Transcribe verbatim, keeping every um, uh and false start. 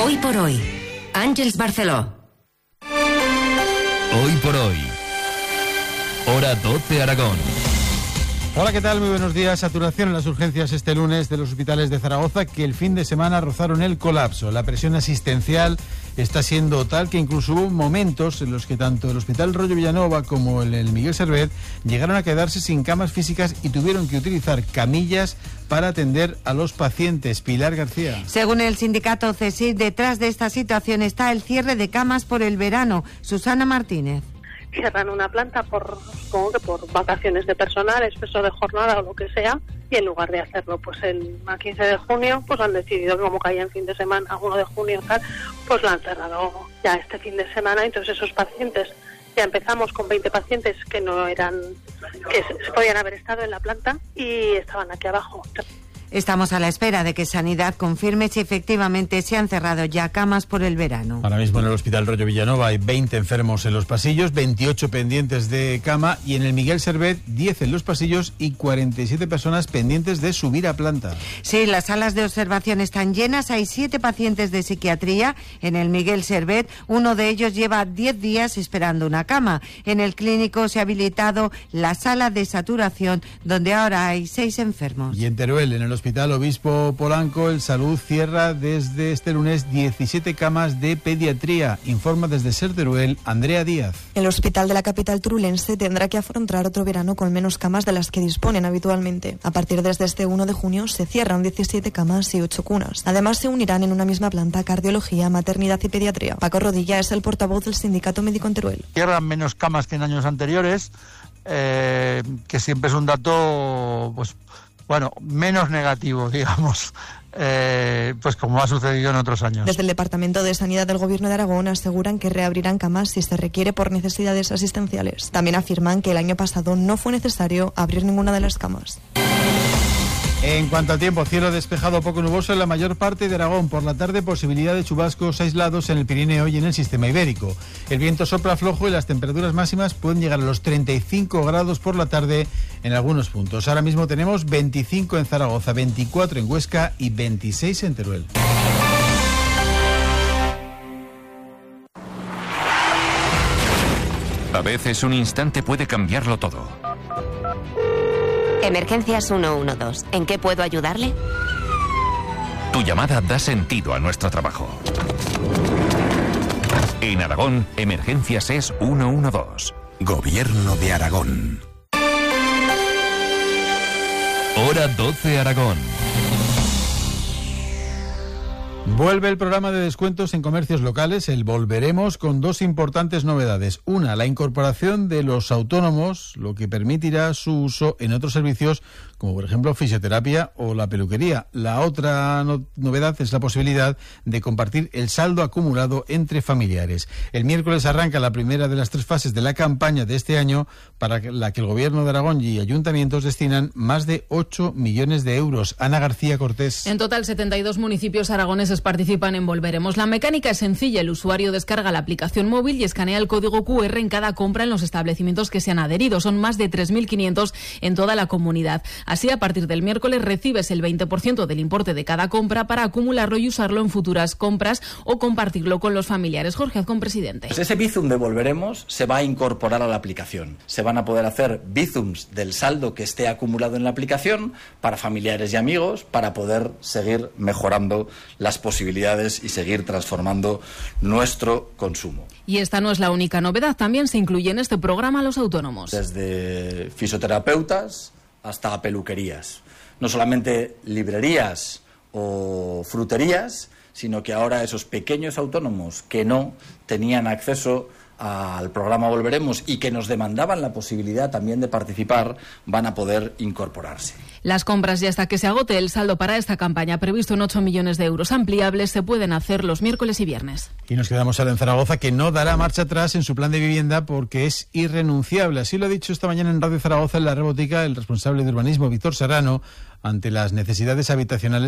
Hoy por hoy, Àngels Barceló. Hoy por hoy, hora doce Aragón. Hola, ¿qué tal? Muy buenos días. Saturación en las urgencias este lunes de los hospitales de Zaragoza, que el fin de semana rozaron el colapso. La presión asistencial está siendo tal que incluso hubo momentos en los que tanto el Hospital Rollo Villanova como el, el Miguel Servet llegaron a quedarse sin camas físicas y tuvieron que utilizar camillas para atender a los pacientes. Pilar García. Según el sindicato CESIF, detrás de esta situación está el cierre de camas por el verano. Susana Martínez. Cierran una planta por, supongo que por vacaciones de personal, exceso de jornada o lo que sea, y en lugar de hacerlo pues el a quince de junio, pues han decidido que como caía en fin de semana, a uno de junio tal, pues lo han cerrado ya este fin de semana. Entonces esos pacientes, ya empezamos con veinte pacientes que no eran, que se, se podían haber estado en la planta y estaban aquí abajo. Estamos a la espera de que Sanidad confirme si efectivamente se han cerrado ya camas por el verano. Ahora mismo en el Hospital Rollo Villanova hay veinte enfermos en los pasillos, veintiocho pendientes de cama, y en el Miguel Servet diez en los pasillos y cuarenta y siete personas pendientes de subir a planta. Sí, las salas de observación están llenas, hay siete pacientes de psiquiatría en el Miguel Servet, uno de ellos lleva diez días esperando una cama. En el clínico se ha habilitado la sala de saturación, donde ahora hay seis enfermos. Y en Teruel, en el Hospital Obispo Polanco, el Salud cierra desde este lunes diecisiete camas de pediatría. Informa desde Ser Teruel, Andrea Díaz. El hospital de la capital turulense tendrá que afrontar otro verano con menos camas de las que disponen habitualmente. A partir desde este uno de junio se cierran diecisiete camas y ocho cunas. Además se unirán en una misma planta cardiología, maternidad y pediatría. Paco Rodilla es el portavoz del sindicato médico en Teruel. Cierran menos camas que en años anteriores, eh, que siempre es un dato, pues, bueno, menos negativo, digamos, eh, pues como ha sucedido en otros años. Desde el Departamento de Sanidad del Gobierno de Aragón aseguran que reabrirán camas si se requiere por necesidades asistenciales. También afirman que el año pasado no fue necesario abrir ninguna de las camas. En cuanto al tiempo, cielo despejado poco nuboso en la mayor parte de Aragón. Por la tarde, posibilidad de chubascos aislados en el Pirineo y en el sistema ibérico. El viento sopla flojo y las temperaturas máximas pueden llegar a los treinta y cinco grados por la tarde en algunos puntos. Ahora mismo tenemos veinticinco en Zaragoza, veinticuatro en Huesca y veintiséis en Teruel. A veces un instante puede cambiarlo todo. Emergencias ciento doce. ¿En qué puedo ayudarle? Tu llamada da sentido a nuestro trabajo. En Aragón, Emergencias es ciento doce. Gobierno de Aragón. Hora doce Aragón. Vuelve el programa de descuentos en comercios locales, el Volveremos, con dos importantes novedades. Una, la incorporación de los autónomos, lo que permitirá su uso en otros servicios, como por ejemplo fisioterapia o la peluquería. La otra no- novedad es la posibilidad de compartir el saldo acumulado entre familiares. El miércoles arranca la primera de las tres fases de la campaña de este año, para la que el Gobierno de Aragón y ayuntamientos destinan más de ocho millones de euros. Ana García Cortés. En total, setenta y dos municipios aragoneses participan en Volveremos. La mecánica es sencilla. El usuario descarga la aplicación móvil y escanea el código cu erre en cada compra en los establecimientos que se han adherido. Son más de tres mil quinientos en toda la comunidad. Así, a partir del miércoles recibes el veinte por ciento del importe de cada compra para acumularlo y usarlo en futuras compras o compartirlo con los familiares. Jorge Azcón, presidente. Pues ese Bizum de Volveremos se va a incorporar a la aplicación. Se van a poder hacer Bizums del saldo que esté acumulado en la aplicación para familiares y amigos, para poder seguir mejorando las posibilidades y seguir transformando nuestro consumo. Y esta no es la única novedad. También se incluye en este programa a los autónomos. Desde fisioterapeutas hasta peluquerías. No solamente librerías o fruterías, sino que ahora esos pequeños autónomos que no tenían acceso al programa Volveremos y que nos demandaban la posibilidad también de participar, van a poder incorporarse. Las compras, y hasta que se agote el saldo para esta campaña, previsto en ocho millones de euros ampliables, se pueden hacer los miércoles y viernes. Y nos quedamos ahora en Zaragoza, que no dará marcha atrás en su plan de vivienda porque es irrenunciable. Así lo ha dicho esta mañana en Radio Zaragoza, en La Rebotica, el responsable de urbanismo, Víctor Serrano, ante las necesidades habitacionales